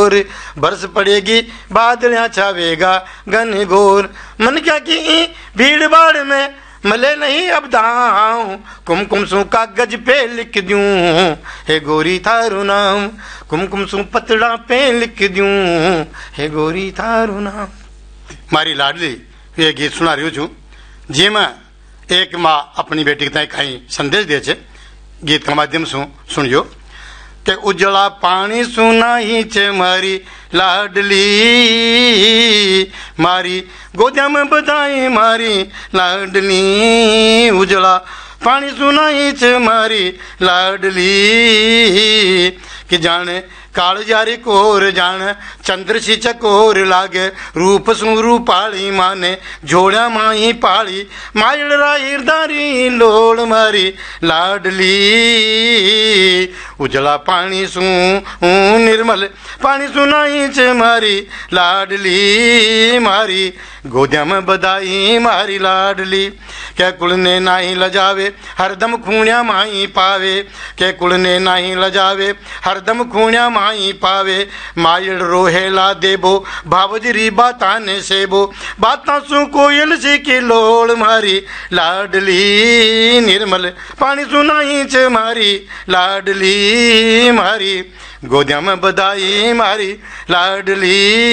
शोर, बरस पड़ेगी बादलियां छावेगा घन घोर। मन क्या की भीड़ भाड़ में मले नहीं अब दाऊं, कुमकुम सू कागज पे लिख दूं हे गोरी थारू नाम, कुमकुम सू पतड़ा पे लिख दूं हे गोरी थारू नाम। मारी लाडली ये गीत सुना रही छू, जेमा एक माँ अपनी बेटी के कई संदेश दे छे। गीत के माध्यम से सुनियो के उजला पानी सुनाई छे मारी लाडली, मारी गोदिया में बधाई मारी लाडली। उजला पानी सुनाई छे मारी लाडली, कि जाने काल जारी कोर जान चंद्र सी चकोर लागे, रूप सू रूपाली माने जोड़ा माई पाली। मायड़ा हिरदारी लोड़ मारी लाडली, उजला पानी सू निर्मल पानी सुनाई छे मारी लाडली। मारी गोदिया में बधाई मारी लाडली, के कुल ने नाही लजावे हरदम खूणिया माई पावे, के कुल ने नाही लजावे हरदम खूणिया माई पावे। मायड़ रोहेला देबो भावजरी बाता ने सेबो, बाता सू कोयल सी की लोड़ मारी लाडली। निर्मल पानी सुनाई छे मारी लाडली, मारी गोदिया में बधाई मारी लाडली।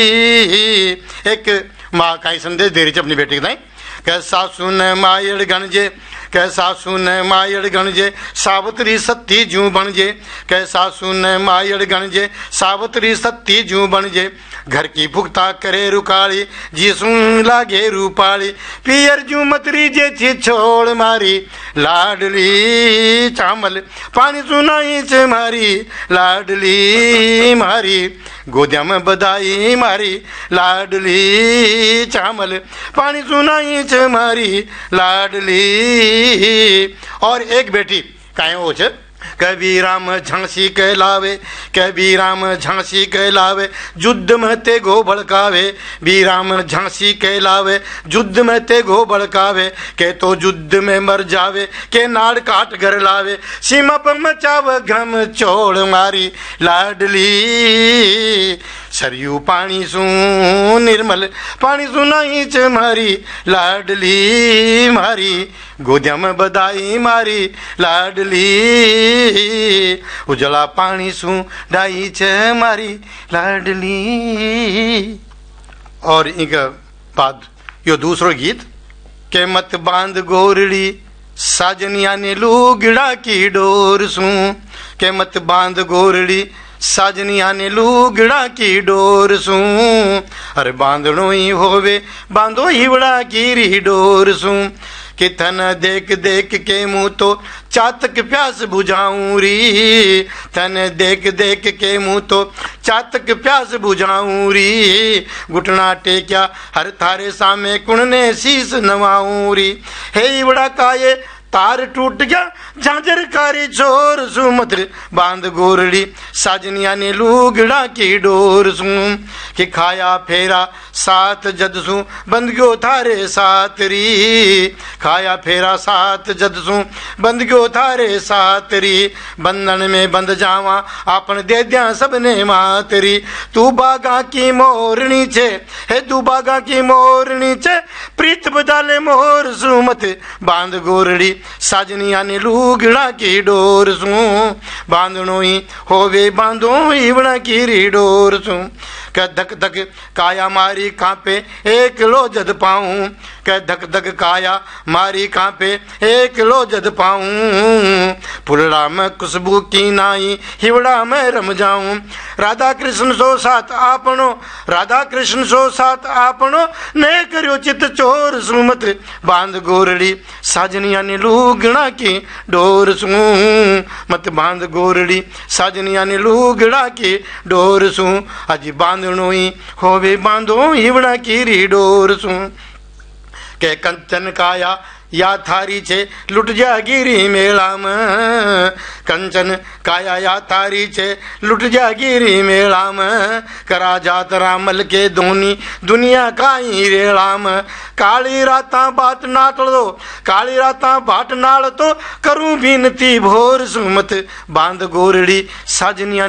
एक माँ का संदेश दे रही है अपनी बेटी के, कैसा सुन मायड़ गणजे, कैसा सुन मायड़ गणजे सावत्री सत्ती जू बनजे, कैसा सुन मायड़ गणजे सावत्री सत्ती जू बनजे। घर की भुगता करे रुकाली जी सुन लागे रूपाली, पियर जू मतरी जे थी छोड़ मारी लाडली। चामल पानी सुनाई छे मारी लाडली, मारी गोदिया में बधाई मारी लाडली। चामल पानी सुनाई छे मारी लाडली। और एक बेटी काहे हो छे, कभी राम झांसी कहलावे, कभी राम झांसी कहलावे युद्ध में ते गो भड़कावे। भी राम झांसी कहलावे युद्ध में ते गो भड़कावे, के तो युद्ध में मर जावे के नाड़ काट घर लावे। सीमा पर मचाव घम चोड़ मारी लाडली, सरयू पानी सू निर्मल पानी सुनाई छे मारी लाडली। मारी गोदिया में बधाई मारी लाडली, उजला पानी सू डाई छे मारी लाडली। और इनका बाद यो दूसरो गीत, के मत बांध गोरड़ी साजनिया ने लूगड़ा की डोर सू, के मत बांध गोरड़ी साजनिया ने लूगड़ा की डोर सू। अरे बांधनो ही होवे बांधो हिवड़ा की री डोर सू, कि थन देख देख के मुँह तो चातक प्यास बुझाऊं री। थन देख देख के मुँह तो चातक प्यास बुझाऊं री। घुटना टेक्या हर थारे सामे कुण ने शीस नवाऊं री। हे इवड़ा काये तार टूट गया झांझर कारी चोर सू, मत बांध गोरड़ी साजनिया ने लूगड़ा की डोर सू। कि खाया फेरा साथ जद सू बंद गयो थारे साथ री। खाया फेरा साथ जद सू बंद गयो थारे साथ री। बंधन में बंद जावा आपन दे दिया सबने मातरी। तू बागा की मोरनी छे, हे तू बागा की मोरनी छे प्रीत बदाले मोर सू। मत बांध गोरड़ी साजनिया ने लूगड़ा की डोर सू। बांधनो ही होवे बांधो हिवड़ा की री डोर सू। कै धक धक काया मारी कांपे एक लो जद पाऊं। कै धक धक काया मारी कांपे एक लो जद पाऊं। फुलड़ा में खुशबू की नाई हिवड़ा में रम जाऊं। राधा कृष्ण सो साथ आपनो, राधा कृष्ण सो साथ आपनो ने करियो चित चोर सू। मत बांध गोरड़ी साजनिया ने लूगड़ा की डोर सू। मत बांध गोरड़ी साजनिया ने लूगड़ा की डोर सू। अजी बांधनो ही होवे बांधो हिवड़ा की री डोर सू। के कंचन काया या थारी छे लुट जा गिरी मेला में। कंचन काया या थारी छे लुट जा गिरी मेला में। करा जात रामल के धोनी दुनिया काई रेला में। काली राता बात नाट दो, काली राता बाट नाल तो करूं बिनती भोर सू। मत बांध गोरड़ी साजनिया